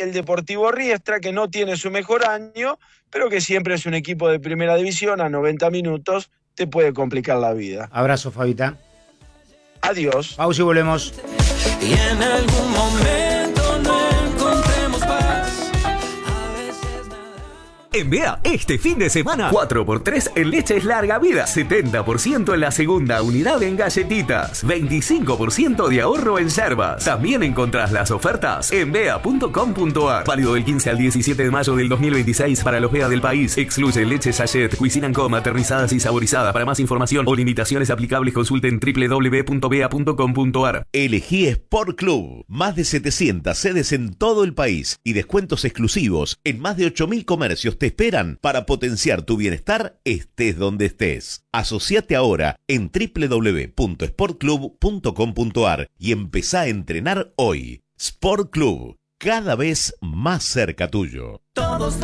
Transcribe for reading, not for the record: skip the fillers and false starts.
el Deportivo Riestra, que no tiene su mejor año, pero que siempre es un equipo de primera división, a 90 minutos te puede complicar la vida. Abrazo, Fabita. Adiós. Pausa y volvemos. Y en algún momento no encontremos paz. Envía este fin de semana 4x3 en leches larga vida, 70% en la segunda unidad en galletitas, 25% de ahorro en yerbas. También encontrás las ofertas en bea.com.ar. Válido del 15 al 17 de mayo del 2026 para los BEA del país. Excluye leche sachet, Cuisine & Co, aterrizadas y saborizadas. Para más información o limitaciones aplicables consulten www.bea.com.ar. Elegí Sport Club. Más de 700 sedes en todo el país y descuentos exclusivos en más de 8.000 comercios te esperan para potenciar tu bienestar estés donde estés. Asociate ahora en www.sportclub.com.ar y empezá a entrenar hoy. Sport Club, cada vez más cerca tuyo. Todos